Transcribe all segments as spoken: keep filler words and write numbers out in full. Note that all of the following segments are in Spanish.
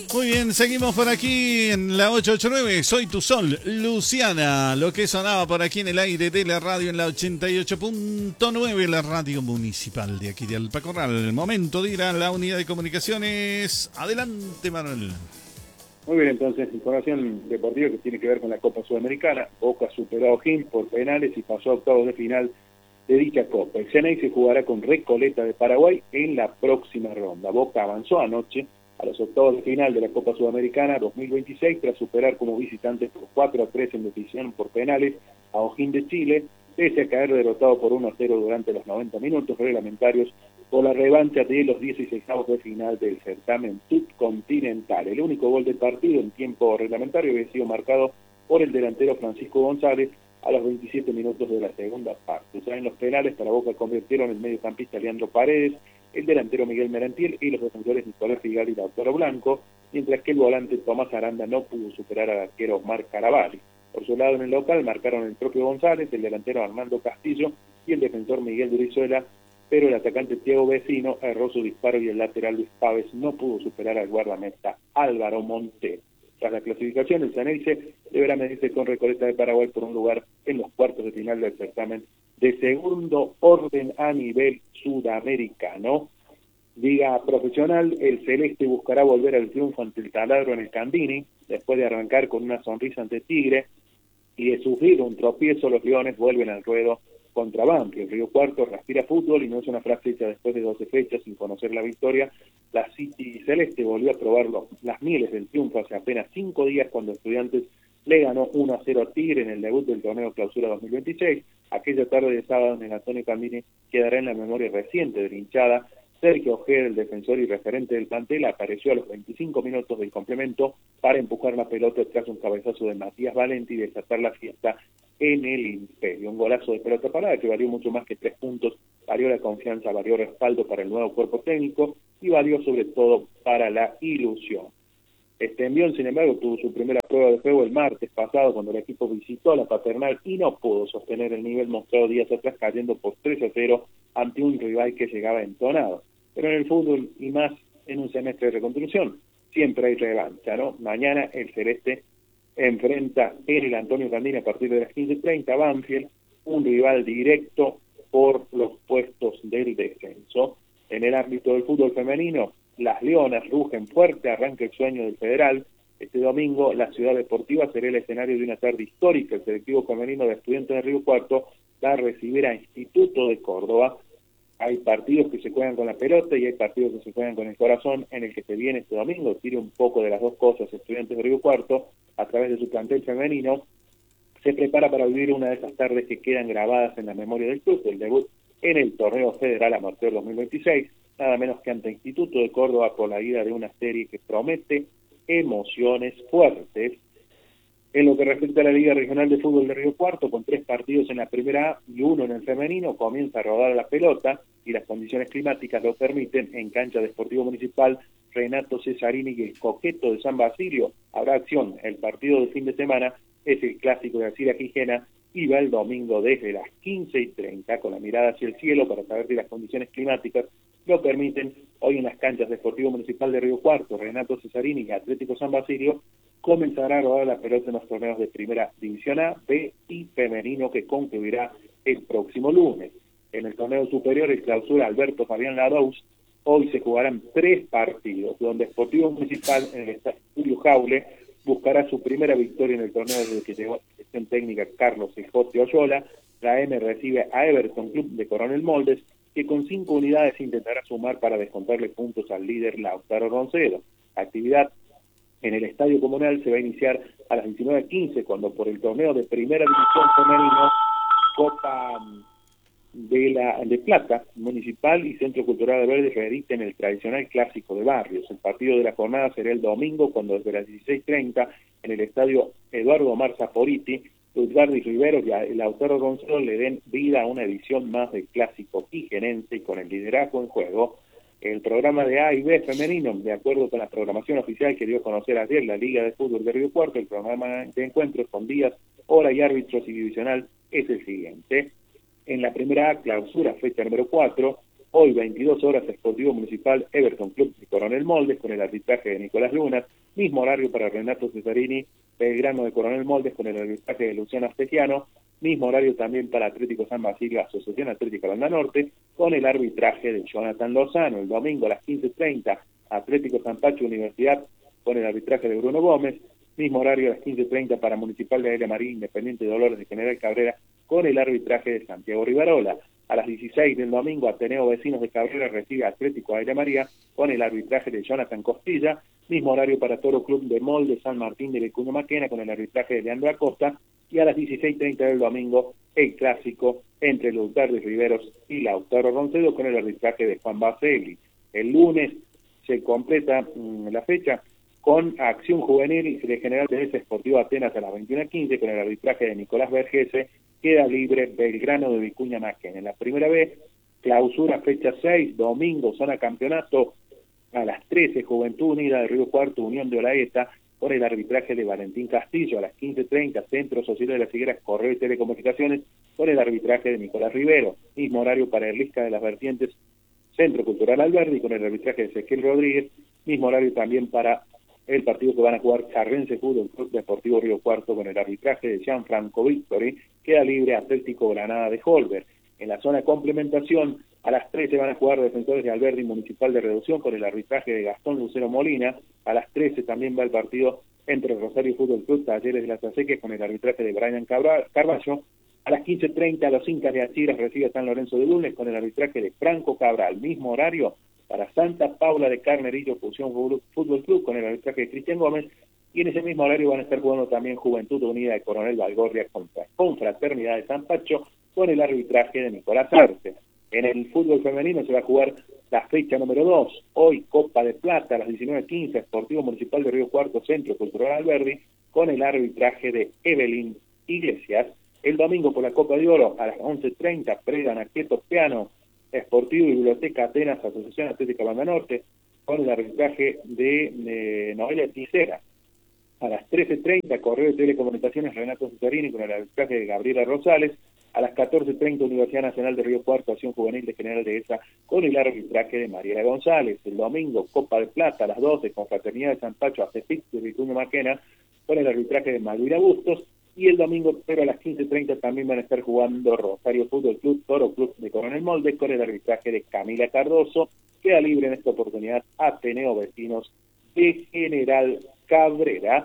Muy bien, seguimos por aquí en la ochocientos ochenta y nueve. Soy tu sol, Luciana. Lo que sonaba por aquí en el aire de la radio en la ochenta y ocho punto nueve, la radio municipal de aquí de Alpacorral. El momento de ir a la unidad de comunicaciones. Adelante, Manuel. Muy bien, entonces, información deportiva que tiene que ver con la Copa Sudamericana. Boca superó a O'Higgins por penales y pasó a octavos de final de dicha Copa. El Ceney se jugará con Recoleta de Paraguay en la próxima ronda. Boca avanzó anoche a los octavos de final de la Copa Sudamericana dos mil veintiséis tras superar como visitantes por cuatro a tres en decisión por penales a O'Higgins de Chile, pese a caer derrotado por uno a cero durante los noventa minutos reglamentarios por la revancha de los dieciseisavos de final del certamen subcontinental. El único gol del partido en tiempo reglamentario había sido marcado por el delantero Francisco González a los veintisiete minutos de la segunda parte. O sea, en los penales para Boca convirtieron el mediocampista Leandro Paredes, el delantero Miguel Merentiel y los defensores Nicolás Figal y Lautaro Blanco, mientras que el volante Tomás Aranda no pudo superar al arquero Omar Caravalli. Por su lado, en el local marcaron el propio González, el delantero Armando Castillo y el defensor Miguel Durizuela, pero el atacante Thiago Vecino erró su disparo y el lateral Luis Pávez no pudo superar al guardameta Álvaro Montero. Tras la clasificación, el Ceneice deberá medirse con Recoleta de Paraguay por un lugar en los cuartos de final del certamen de segundo orden a nivel sudamericano. Liga profesional, el Celeste buscará volver al triunfo ante el Taladro en el Candini, después de arrancar con una sonrisa ante Tigre y de sufrir un tropiezo. Los Leones vuelven al ruedo contra Banfield. Río Cuarto respira fútbol y no es una frase hecha después de doce fechas sin conocer la victoria. La City Celeste volvió a probar los, las mieles del triunfo hace apenas cinco días cuando Estudiantes le ganó uno a cero a Tigre en el debut del torneo Clausura dos mil veintiséis. Aquella tarde de sábado en el Antonio Candini quedará en la memoria reciente de la hinchada. Sergio Ojeda, el defensor y referente del plantel, apareció a los veinticinco minutos del complemento para empujar la pelota tras un cabezazo de Matías Valenti y desatar la fiesta en el Imperio. Un golazo de pelota parada que valió mucho más que tres puntos, valió la confianza, valió respaldo para el nuevo cuerpo técnico y valió sobre todo para la ilusión. Este envión, sin embargo, tuvo su primera prueba de juego el martes pasado cuando el equipo visitó a la Paternal y no pudo sostener el nivel mostrado días atrás, cayendo por tres a cero ante un rival que llegaba entonado. Pero en el fútbol, y más en un semestre de reconstrucción, siempre hay revancha, ¿no? Mañana el Celeste enfrenta en el Antonio Candini a partir de las quince treinta a Banfield, un rival directo por los puestos del descenso. En el ámbito del fútbol femenino, las Leonas rugen fuerte, arranca el sueño del Federal. Este domingo la Ciudad Deportiva será el escenario de una tarde histórica. El selectivo femenino de Estudiantes de Río Cuarto va a recibir a Instituto de Córdoba. Hay partidos que se juegan con la pelota y hay partidos que se juegan con el corazón. En el que se viene este domingo, tire un poco de las dos cosas. Estudiantes de Río Cuarto, a través de su plantel femenino, se prepara para vivir una de esas tardes que quedan grabadas en la memoria del club, el debut en el Torneo Federal Amateur dos mil veintiséis, nada menos que ante Instituto de Córdoba por la ida de una serie que promete emociones fuertes. En lo que respecta a la Liga Regional de Fútbol de Río Cuarto, con tres partidos en la primera A y uno en el femenino, comienza a rodar la pelota y las condiciones climáticas lo permiten. En cancha de Sportivo Municipal, Renato Cesarini y el Coqueto de San Basilio habrá acción. El partido de fin de semana es el clásico de Alcira Quijena y va el domingo desde las quince y treinta con la mirada hacia el cielo para saber si las condiciones climáticas lo permiten. Hoy en las canchas de Sportivo Municipal de Río Cuarto, Renato Cesarini y Atlético San Basilio comenzará a rodar la pelota en los torneos de Primera División A, B y Femenino que concluirá el próximo lunes. En el torneo superior, el Clausura Alberto Fabián Ladauz, hoy se jugarán tres partidos, donde Sportivo Municipal en el estadio Julio Jaule buscará su primera victoria en el torneo desde que llegó a la gestión técnica Carlos Ejote Oyola. La M recibe a Everton Club de Coronel Moldes, que con cinco unidades intentará sumar para descontarle puntos al líder Lautaro Roncedo. Actividad en el Estadio Comunal se va a iniciar a las diecinueve quince, cuando por el torneo de Primera División Femenino, Copa de la de Plata, Municipal y Centro Cultural de Verde reediten el tradicional clásico de barrios. El partido de la jornada será el domingo, cuando desde las dieciséis treinta, en el Estadio Eduardo Omar Saporiti, Luzgardi Riveros y Lautaro Roncedo le den vida a una edición más del clásico quijenense y con el liderazgo en juego. El programa de A y B femenino, de acuerdo con la programación oficial que dio a conocer ayer la Liga de Fútbol de Río Cuarto, el programa de encuentros con días, hora y árbitros y divisional es el siguiente. En la primera A, Clausura, fecha número cuatro, Hoy, veintidós horas, Sportivo Municipal Everton Club de Coronel Moldes con el arbitraje de Nicolás Lunas. Mismo horario para Renato Cesarini, Belgrano de Coronel Moldes con el arbitraje de Luciano Astesiano. Mismo horario también para Atlético San Basilio, Asociación Atlética Banda Norte, con el arbitraje de Jonathan Lozano. El domingo a las quince treinta, Atlético San Pacho Universidad con el arbitraje de Bruno Gómez. Mismo horario a las quince treinta para Municipal de Aire María, Independiente de Dolores de General Cabrera, con el arbitraje de Santiago Rivarola. A las dieciséis del domingo, Ateneo Vecinos de Cabrera recibe a Atlético Aire María con el arbitraje de Jonathan Costilla. Mismo horario para Toro Club de Molde San Martín de Vicuña Maquena con el arbitraje de Leandro Acosta. Y a las dieciséis treinta del domingo, el clásico entre los Verdes Riveros y Lautaro Roncedo con el arbitraje de Juan Baselli. El lunes se completa mmm, la fecha con Acción Juvenil de General Dehesa Sportivo Atenas a las veintiuna quince con el arbitraje de Nicolás Vergese. Queda libre Belgrano de Vicuña Maquena. En la primera vez, clausura fecha seis, domingo, zona campeonato, a las trece, Juventud Unida de Río Cuarto, Unión de Olaeta, con el arbitraje de Valentín Castillo. A las quince treinta, Centro Social de las Higueras, Correo y Telecomunicaciones, con el arbitraje de Nicolás Rivero. Mismo horario para Erlisca de las Vertientes, Centro Cultural Alberdi, con el arbitraje de Ezequiel Rodríguez. Mismo horario también para el partido que van a jugar Charrense Fútbol Club Deportivo Río Cuarto con el arbitraje de Gianfranco Victory. Queda libre Atlético Granada de Holber. En la zona de complementación, a las trece van a jugar Defensores de Alberdi Municipal de Reducción con el arbitraje de Gastón Lucero Molina. A las trece también va el partido entre Rosario Fútbol Club Talleres de las Aseques con el arbitraje de Brian Carballo. A las quince treinta, los Incas de Achiras recibe a San Lorenzo de Lunes con el arbitraje de Franco Cabral. Mismo horario para Santa Paula de Carnerillo Fusión Fútbol Club con el arbitraje de Cristian Gómez. Y en ese mismo horario van a estar jugando también Juventud Unida de Coronel Valgorria contra Confraternidad de San Pacho con el arbitraje de Nicolás Arce. En el fútbol femenino se va a jugar la fecha número dos. Hoy Copa de Plata a las diecinueve quince, Sportivo Municipal de Río Cuarto, Centro Cultural Alberdi, con el arbitraje de Evelyn Iglesias. El domingo por la Copa de Oro a las once treinta, Preda Naqueto Piano, Sportivo y Biblioteca Atenas, Asociación Atlética Banda Norte, con el arbitraje de, de Noelia Ticera. A las trece treinta, Correo de Telecomunicaciones Renato Cesarini con el arbitraje de Gabriela Rosales. A las catorce treinta, Universidad Nacional de Río Cuarto, Acción Juvenil de General Dehesa con el arbitraje de Mariela González. El domingo, Copa de Plata a las doce, Confraternidad de San Pacho, Acepic de Vicuña Maquena con el arbitraje de Malvira Bustos. Y el domingo, pero a las quince treinta también van a estar jugando Rosario Fútbol Club, Toro Club de Coronel Moldes con el arbitraje de Camila Cardoso. Queda libre en esta oportunidad Ateneo Vecinos de General Cabrera.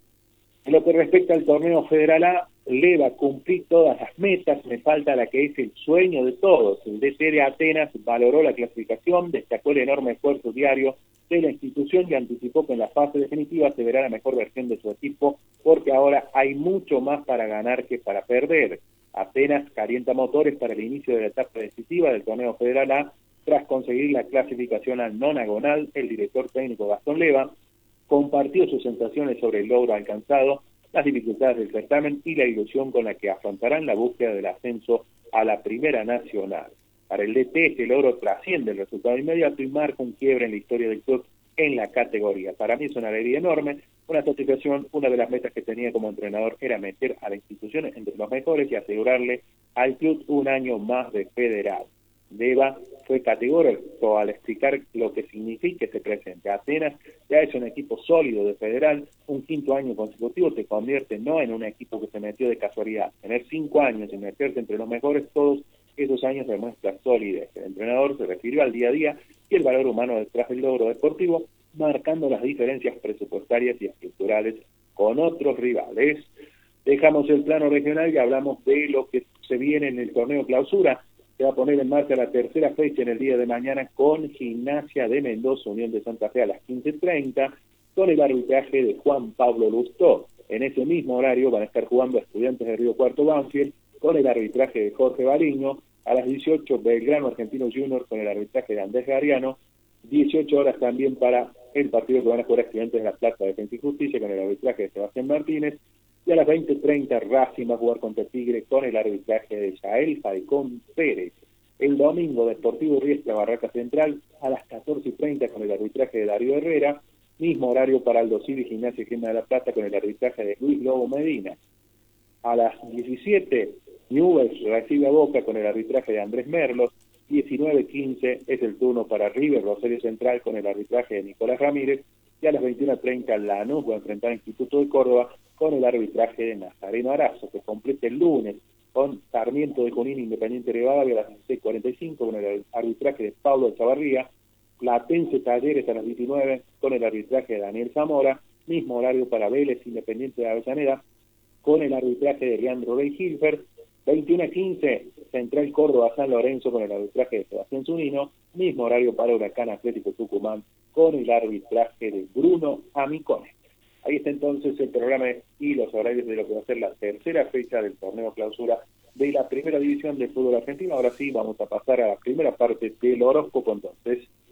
En lo que respecta al torneo Federal A, Leva cumplí todas las metas, me falta la que es el sueño de todos. El D C de Atenas valoró la clasificación, destacó el enorme esfuerzo diario de la institución y anticipó que en la fase definitiva se verá la mejor versión de su equipo, porque ahora hay mucho más para ganar que para perder. Atenas calienta motores para el inicio de la etapa decisiva del torneo Federal A, tras conseguir la clasificación al nonagonal. El director técnico Gastón Leva compartió sus sensaciones sobre el logro alcanzado, las dificultades del certamen y la ilusión con la que afrontarán la búsqueda del ascenso a la Primera Nacional. Para el D T, este logro trasciende el resultado inmediato y marca un quiebre en la historia del club en la categoría. Para mí es una alegría enorme, una satisfacción. Una de las metas que tenía como entrenador era meter a la institución entre los mejores y asegurarle al club un año más de federal. Leva fue categórico al explicar lo que significa ese presente. Atenas ya es un equipo sólido de federal, un quinto año consecutivo te convierte no en un equipo que se metió de casualidad. Tener cinco años y meterse entre los mejores todos esos años demuestra solidez. El entrenador se refirió al día a día y el valor humano detrás del logro deportivo, marcando las diferencias presupuestarias y estructurales con otros rivales. Dejamos el plano regional y hablamos de lo que se viene en el torneo clausura. Se va a poner en marcha la tercera fecha en el día de mañana con Gimnasia de Mendoza, Unión de Santa Fe a las quince treinta, con el arbitraje de Juan Pablo Lustó. En ese mismo horario van a estar jugando Estudiantes de Río Cuarto Banfield con el arbitraje de Jorge Baliño. A las dieciocho, Belgrano Argentino Junior con el arbitraje de Andrés Gariano. dieciocho horas también para el partido que van a jugar Estudiantes de La Plata, Defensa y Justicia con el arbitraje de Sebastián Martínez. Y a las veinte treinta, Racing va a jugar contra Tigre con el arbitraje de Yael Falcón Pérez. El domingo, Deportivo Riestra, Barraca Central, a las catorce treinta con el arbitraje de Darío Herrera. Mismo horario para Aldo Civi, Gimnasia y Gimnasia de La Plata con el arbitraje de Luis Lobo Medina. A las diecisiete, Newell's recibe a Boca con el arbitraje de Andrés Merlos. diecinueve quince es el turno para River Rosario Central con el arbitraje de Nicolás Ramírez, y a las veintiuno treinta Lanús va a enfrentar a Instituto de Córdoba con el arbitraje de Nazareno Arazo, que complete el lunes con Sarmiento de Junín Independiente Rivadavia a las dieciséis cuarenta y cinco con el arbitraje de Pablo Chavarría, Platense Talleres a las diecinueve con el arbitraje de Daniel Zamora, mismo horario para Vélez Independiente de Avellaneda con el arbitraje de Leandro Rey Hilfer, veintiuno quince Central Córdoba San Lorenzo con el arbitraje de Sebastián Zunino, mismo horario para Huracán Atlético Tucumán con el arbitraje de Bruno Amicone. Ahí está entonces el programa y los horarios de lo que va a ser la tercera fecha del torneo clausura de la primera división del fútbol argentino. Ahora sí, vamos a pasar a la primera parte del horóscopo entonces.